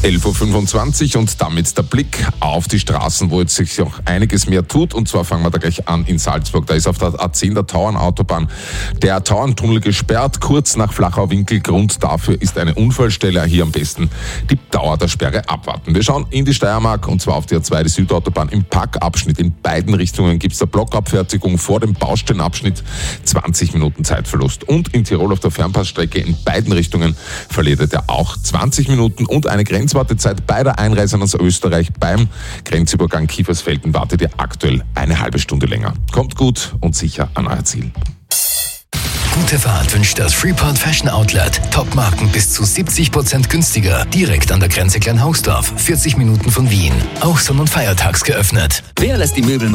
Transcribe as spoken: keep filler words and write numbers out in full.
elf Uhr fünfundzwanzig und damit der Blick auf die Straßen, wo jetzt sich auch einiges mehr tut. Und zwar fangen wir da gleich an in Salzburg. Da ist auf der A zehn der Tauernautobahn der Tauerntunnel gesperrt, kurz nach Flachau-Winkel. Grund dafür ist eine Unfallstelle. Hier am besten die Dauer der Sperre abwarten. Wir schauen in die Steiermark und zwar auf die A zwei, die Südautobahn. Im Packabschnitt in beiden Richtungen gibt es eine Blockabfertigung vor dem Baustellenabschnitt. zwanzig Minuten Zeitverlust. Und in Tirol auf der Fernpassstrecke in beiden Richtungen verliert er auch zwanzig Minuten und eine Grenzwartezeit bei der Einreise aus Österreich beim Grenzübergang Kiefersfelden wartet ihr aktuell eine halbe Stunde länger. Kommt gut und sicher an euer Ziel. Gute Fahrt wünscht das Freeport Fashion Outlet. Top-Marken bis zu siebzig Prozent günstiger. Direkt an der Grenze Kleinhausdorf. vierzig Minuten von Wien. Auch sonn- und feiertags geöffnet. Wer lässt die Möbel